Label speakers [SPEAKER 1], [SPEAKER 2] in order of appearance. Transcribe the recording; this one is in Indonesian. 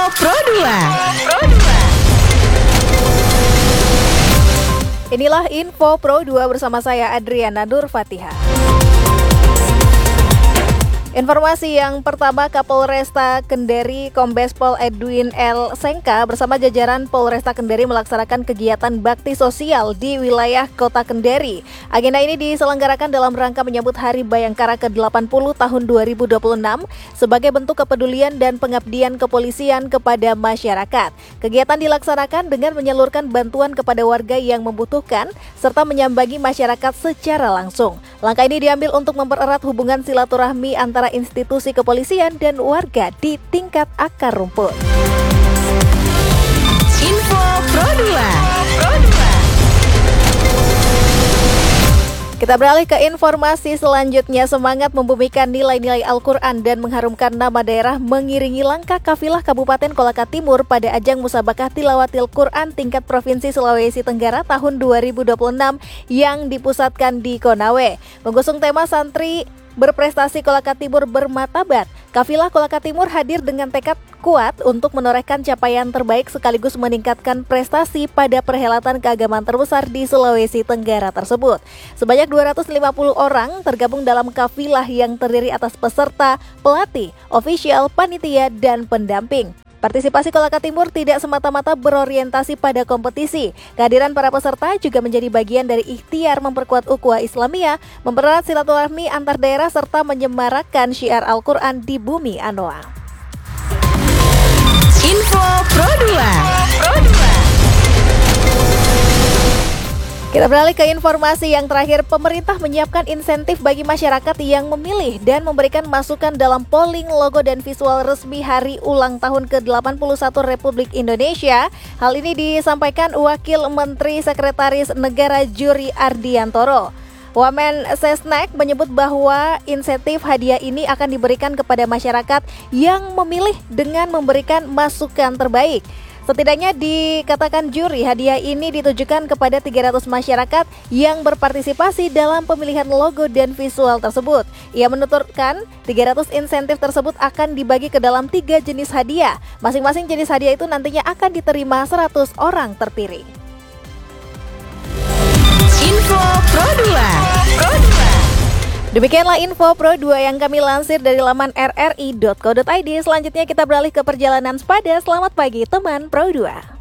[SPEAKER 1] Pro 2. Inilah Info Pro 2 bersama saya Adriana Nur Fatihah. Informasi yang pertama, Kapolresta Kendari Kombes Pol Edwin L. Sengka bersama jajaran Polresta Kendari melaksanakan kegiatan bakti sosial di wilayah Kota Kendari. Agenda ini diselenggarakan dalam rangka menyambut Hari Bayangkara ke-80 tahun 2026 sebagai bentuk kepedulian dan pengabdian kepolisian kepada masyarakat. Kegiatan dilaksanakan dengan menyalurkan bantuan kepada warga yang membutuhkan serta menyambangi masyarakat secara langsung. Langkah ini diambil untuk mempererat hubungan silaturahmi antara institusi kepolisian dan warga di tingkat akar rumput.
[SPEAKER 2] Info Pro 2.
[SPEAKER 1] Kita beralih ke informasi selanjutnya. Semangat membumikan nilai-nilai Al-Quran dan mengharumkan nama daerah mengiringi langkah kafilah Kabupaten Kolaka Timur pada ajang Musabakah Tilawatil Quran tingkat Provinsi Sulawesi Tenggara tahun 2026 yang dipusatkan di Konawe. Mengusung tema santri berprestasi Kolaka Timur bermartabat, kafilah Kolaka Timur hadir dengan tekad kuat untuk menorehkan capaian terbaik sekaligus meningkatkan prestasi pada perhelatan keagamaan terbesar di Sulawesi Tenggara tersebut. Sebanyak 250 orang tergabung dalam kafilah yang terdiri atas peserta, pelatih, ofisial, panitia, dan pendamping. Partisipasi Kolaka Timur tidak semata-mata berorientasi pada kompetisi. Kehadiran para peserta juga menjadi bagian dari ikhtiar memperkuat ukhuwah Islamiyah, mempererat silaturahmi antar daerah serta menyemarakkan syiar Al-Quran di bumi Anoa.
[SPEAKER 2] Info Pro 2.
[SPEAKER 1] Kita beralih ke informasi yang terakhir. Pemerintah menyiapkan insentif bagi masyarakat yang memilih dan memberikan masukan dalam polling logo dan visual resmi hari ulang tahun ke-81 Republik Indonesia. Hal ini disampaikan Wakil Menteri Sekretaris Negara Juri Ardiantoro. Wamen Sesnek menyebut bahwa insentif hadiah ini akan diberikan kepada masyarakat yang memilih dengan memberikan masukan terbaik. Setidaknya dikatakan juri, hadiah ini ditujukan kepada 300 masyarakat yang berpartisipasi dalam pemilihan logo dan visual tersebut. Ia menuturkan 300 insentif tersebut akan dibagi ke dalam 3 jenis hadiah. Masing-masing jenis hadiah itu nantinya akan diterima 100 orang terpilih.
[SPEAKER 2] Info Pro 2.
[SPEAKER 1] Demikianlah Info Pro 2 yang kami lansir dari laman rri.co.id. Selanjutnya kita beralih ke perjalanan sepeda. Selamat pagi teman Pro 2.